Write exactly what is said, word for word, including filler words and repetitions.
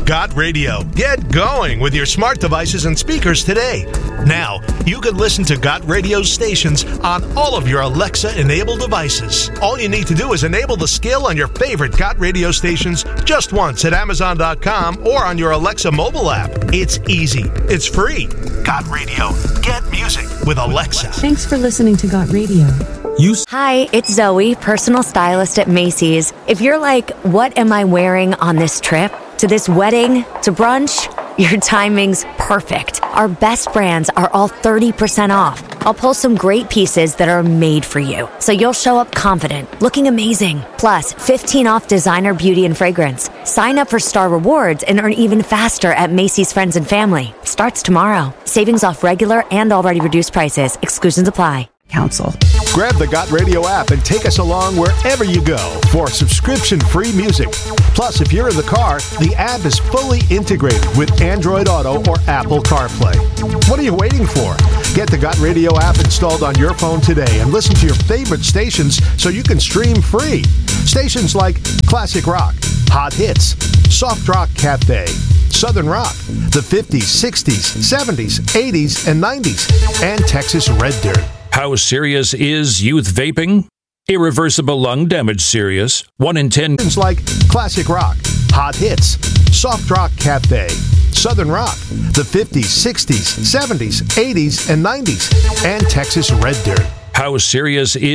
Got Radio. Get going with your smart devices and speakers today. Now, you can listen to Got Radio stations on all of your Alexa-enabled devices. All you need to do is enable the skill on your favorite Got Radio stations just once at Amazon dot com or on your Alexa mobile app. It's easy. It's free. Got Radio. Get music with Alexa. Thanks for listening to Got Radio. You... Hi, it's Zoe, personal stylist at Macy's. If you're like, what am I wearing on this trip? To this wedding? To brunch? Your timing's perfect. Our best brands are all thirty percent off. I'll pull some great pieces that are made for you, so you'll show up confident, looking amazing. Plus, fifteen off designer beauty and fragrance. Sign up for Star Rewards and earn even faster at Macy's Friends and Family. Starts tomorrow. Savings off regular and already reduced prices. Exclusions apply. Council. Grab the Got Radio app and take us along wherever you go for subscription-free music. Plus, if you're in the car, the app is fully integrated with Android Auto or Apple CarPlay. What are you waiting for? Get the Got Radio app installed on your phone today and listen to your favorite stations so you can stream free. Stations like Classic Rock, Hot Hits, Soft Rock Cafe, Southern Rock, the fifties, sixties, seventies, eighties, and nineties, and Texas Red Dirt. How serious is youth vaping? Irreversible lung damage serious. One in ten. Like Classic Rock, Hot Hits, Soft Rock Cafe, Southern Rock, the fifties, sixties, seventies, eighties, and nineties, and Texas Red Dirt. How serious is